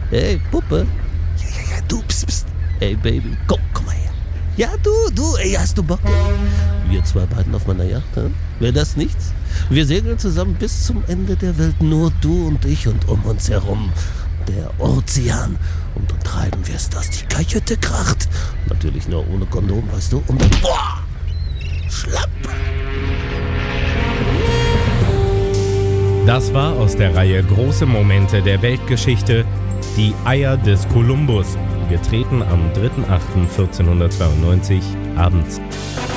Hey, Puppe. Ja, du, pst. Hey, Baby. Komm mal her. Ja, du, ey, hast du Bock? Wir zwei beiden auf meiner Yacht, hm? Wäre das nichts? Wir segeln zusammen bis zum Ende der Welt, nur du und ich und um uns herum der Ozean. Und dann treiben wir es, dass die Kajüte kracht. Natürlich nur ohne Kondom, weißt du? Und dann, boah, schlapp. Das war aus der Reihe Große Momente der Weltgeschichte, die Eier des Kolumbus, getreten am 3.8.1492 abends.